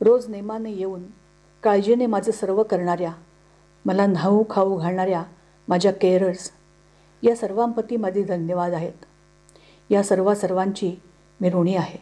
रोज नेमाने येऊन काळजीने माझं सर्व करणाऱ्या, मला न्हाऊ खाऊ घालणाऱ्या माझ्या केअरर्स, या सर्वांप्रती माझे धन्यवाद आहेत. या सर्वांची मी ऋणी आहे.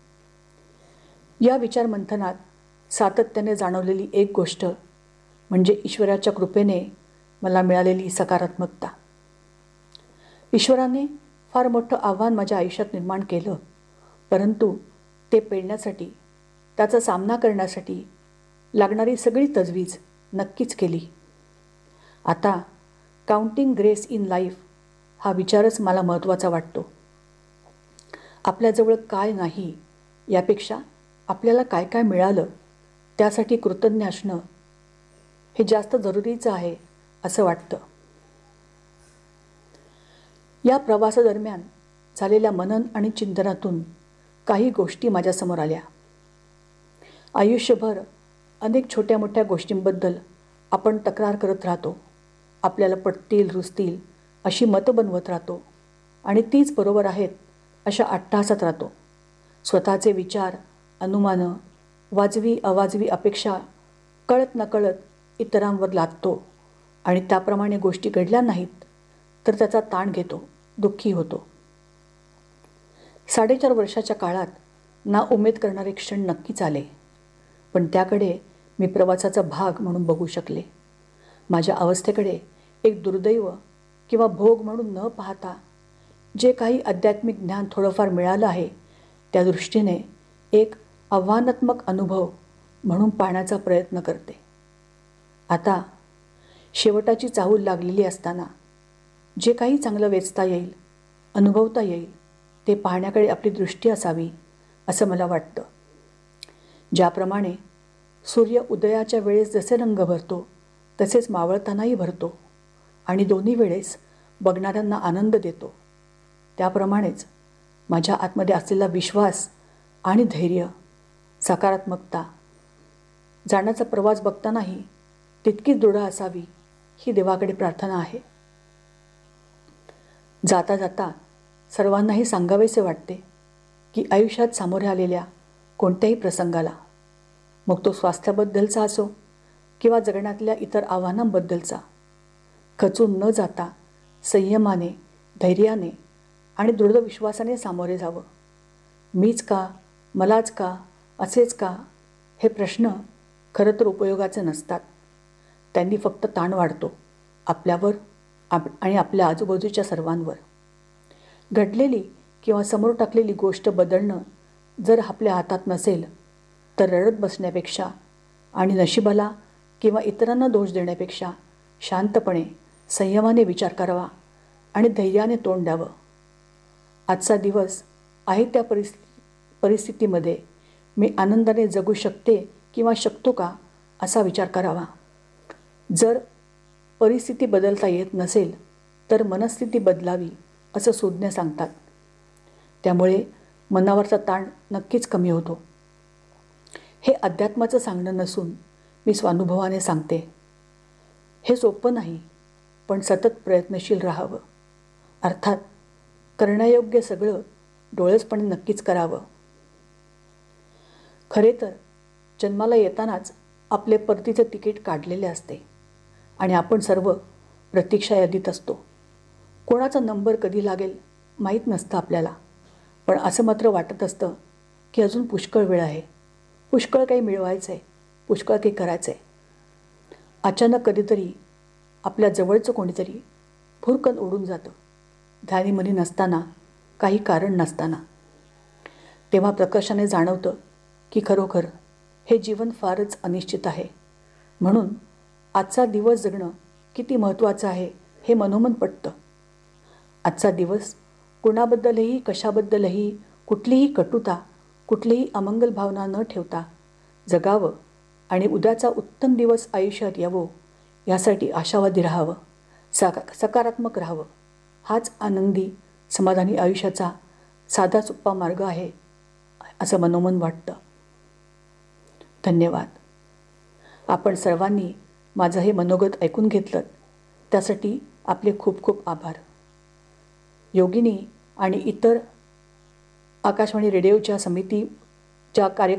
या विचारमंथनात सातत्याने जाणवलेली एक गोष्ट म्हणजे ईश्वराच्या कृपेने मला मिळालेली सकारात्मकता. ईश्वराने फार मोठं आव्हान माझ्या आयुष्यात निर्माण केलं, परंतु ते पेलण्यासाठी, त्याचा सामना करण्यासाठी लागणारी सगळी तजवीज नक्कीच केली. आता काउंटिंग ग्रेस इन लाईफ हा विचारच मला महत्त्वाचा वाटतो. आपल्याजवळ काय नाही यापेक्षा आपल्याला काय काय मिळालं त्यासाठी कृतज्ञ असणं हे जास्त जरुरीचं आहे असं वाटतं. या प्रवासादरम्यान झालेल्या मनन आणि चिंतनातून काही गोष्टी माझ्यासमोर आल्या. आयुष्यभर अनेक छोट्या मोठ्या गोष्टींबद्दल आपण तक्रार करत राहतो. आपल्याला पटतील रुचतील अशी मतं बनवत राहतो आणि तीच बरोबर आहेत अशा अट्टहासात राहतो. स्वतःचे विचार, अनुमानं, वाजवी अवाजवी अपेक्षा कळत नकळत इतरांवर लादतो आणि त्याप्रमाणे गोष्टी घडल्या नाहीत तर त्याचा ताण घेतो, दुःखी होतो. 4.5 वर्षाच्या काळात नाउमेद करणारे क्षण नक्कीच आले, पण त्याकडे मी प्रवासाचा भाग म्हणून बघू शकले. माझ्या अवस्थेकडे एक दुर्दैव किंवा भोग म्हणून न पाहता जे काही आध्यात्मिक ज्ञान थोडंफार मिळालं आहे त्या दृष्टीने एक आव्हानात्मक अनुभव म्हणून पाहण्याचा प्रयत्न करते. आता शेवटाची चाहूल लागलेली असताना जे काही चांगलं वेचता येईल, अनुभवता येईल ते पाहण्याकडे आपली दृष्टी असावी असं मला वाटतं. ज्याप्रमाणे सूर्य उदयाच्या वेळेस जसे रंग भरतो तसेच मावळतानाही भरतो आणि दोन्ही वेळेस बघणाऱ्यांना आनंद देतो, त्याप्रमाणेच माझ्या आतमध्ये असलेला विश्वास आणि धैर्य, सकारात्मकता जाण्याचा प्रवास बघतानाही तितकीच दृढ असावी ही देवाकडे प्रार्थना आहे. जाता जाता सर्वांनाही सांगावेसे वाटते की आयुष्यात सामोरे आलेल्या कोणत्याही प्रसंगाला, मग तो स्वास्थ्याबद्दलचा असो किंवा जगण्यातल्या इतर आव्हानांबद्दलचा, खचून न जाता संयमाने, धैर्याने आणि दृढ विश्वासाने सामोरे जावं. मीच का, मलाच का, असेच का हे प्रश्न खरं तर उपयोगाचे नसतात. त्यांनी फक्त ताण वाढतो आपल्यावर आणि आपल्या आजूबाजूच्या सर्वांवर. घडलेली किंवा समोर टाकलेली गोष्ट बदलणं जर आपल्या हातात नसेल तर रडत बसण्यापेक्षा आणि नशिबाला किंवा इतरांना दोष देण्यापेक्षा शांतपणे, संयमाने विचार करावा आणि धैर्याने तोंड द्यावं. आजचा दिवस आहे त्या परिस्थितीमध्ये मी आनंदाने जगू शकते किंवा शकतो का असा विचार करावा. जर परिस्थिती बदलता येत नसेल तर मनस्थिती बदलावी असं सुज्ञ सांगतात. त्यामुळे मनावरचा ताण नक्कीच कमी होतो. हे अध्यात्माचं सांगणं नसून मी स्वानुभवाने सांगते. हे सोपं नाही, पण सतत प्रयत्नशील राहावं. अर्थात करण्यायोग्य सगळं डोळसपणे नक्कीच करावं. खरे तर जन्माला येतानाच आपले परतीचे तिकीट काढलेले असते आणि आपण सर्व प्रतीक्षा यादीत असतो. कोणाचा नंबर कधी लागेल माहीत नसतं आपल्याला, पण असं मात्र वाटत असतं की अजून पुष्कळ वेळ आहे, पुष्कळ काही मिळवायचं आहे, पुष्कळ काही करायचं आहे. अचानक कधीतरी आपल्या जवळचं कोणीतरी भुरकन उडून जातं, ध्यानीमनी नसताना, काही कारण नसताना. तेव्हा प्रकर्षाने जाणवतं की खरोखर हे जीवन फारच अनिश्चित आहे. म्हणून आजचा दिवस जगणं किती महत्त्वाचं आहे हे मनोमन पटतं. आजचा दिवस कुणाबद्दलही, कशाबद्दलही कुठलीही कटुता, कुठलीही अमंगल भावना न ठेवता जगावं आणि उद्याचा उत्तम दिवस आयुष्यात यावो यासाठी आशावादी राहावं, सकारात्मक राहावं. हाच आनंदी, समाधानी आयुष्याचा साधा सोपा मार्ग आहे असं मनोमन वाटतं. धन्यवाद. आपण सर्वांनी माझं हे मनोगत ऐकून घेतलं त्यासाठी आपले खूप खूप आभार. योगिनी आणि इतर आकाशवाणी रेडिओच्या समितीच्या